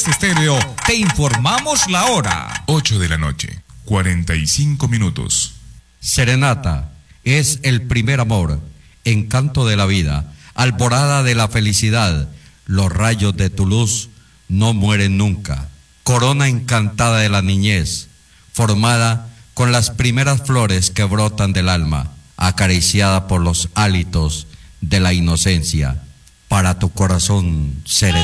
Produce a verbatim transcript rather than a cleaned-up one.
Estéreo, te informamos la hora. ocho de la noche, cuarenta y cinco minutos. Serenata es el primer amor, encanto de la vida, alborada de la felicidad. Los rayos de tu luz no mueren nunca. Corona encantada de la niñez, formada con las primeras flores que brotan del alma, acariciada por los hálitos de la inocencia. Para tu corazón, Serenata.